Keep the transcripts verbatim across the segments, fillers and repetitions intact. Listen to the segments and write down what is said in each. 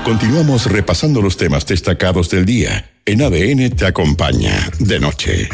Continuamos repasando los temas destacados del día. En A D N te acompaña de noche.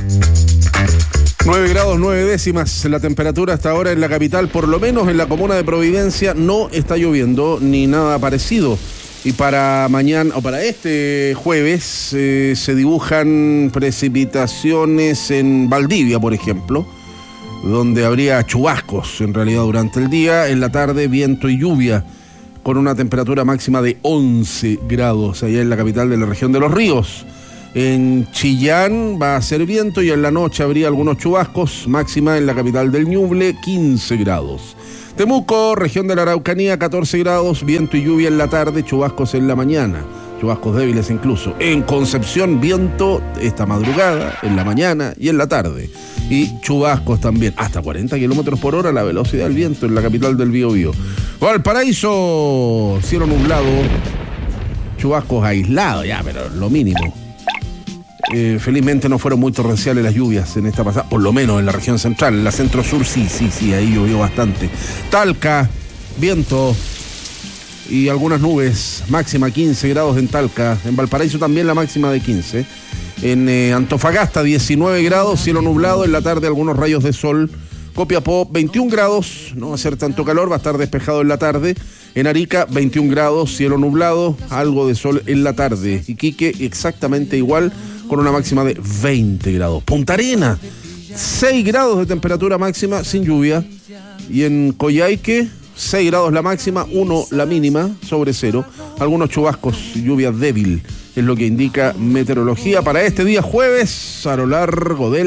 nueve grados nueve décimas la temperatura hasta ahora en la capital, por lo menos en la comuna de Providencia no está lloviendo ni nada parecido. Y para mañana o para este jueves eh, se dibujan precipitaciones en Valdivia, por ejemplo, donde habría chubascos en realidad durante el día, en la tarde viento y lluvia, con una temperatura máxima de once grados allá en la capital de la región de Los Ríos. En Chillán va a ser viento y en la noche habría algunos chubascos, máxima en la capital del Ñuble, quince grados. Temuco, región de la Araucanía, catorce grados, viento y lluvia en la tarde, chubascos en la mañana, chubascos débiles incluso. En Concepción, viento esta madrugada, en la mañana y en la tarde. Y chubascos también, hasta cuarenta kilómetros por hora la velocidad del viento en la capital del Biobío. Valparaíso, cielo nublado, chubascos aislados, ya, pero lo mínimo. Eh, felizmente no fueron muy torrenciales las lluvias en esta pasada, por lo menos en la región central. En la centro-sur sí, sí, sí, ahí llovió bastante. Talca, viento y algunas nubes, máxima quince grados en Talca. En Valparaíso también la máxima de quince. En eh, Antofagasta diecinueve grados, cielo nublado, en la tarde algunos rayos de sol. Copiapó veintiún grados, no va a ser tanto calor, va a estar despejado en la tarde. En Arica veintiún grados, cielo nublado, algo de sol en la tarde. Iquique exactamente igual, con una máxima de veinte grados. Punta Arenas, seis grados de temperatura máxima sin lluvia. Y en Coyhaique, seis grados la máxima, uno la mínima, sobre cero. Algunos chubascos, lluvia débil, es lo que indica meteorología para este día jueves, a lo largo del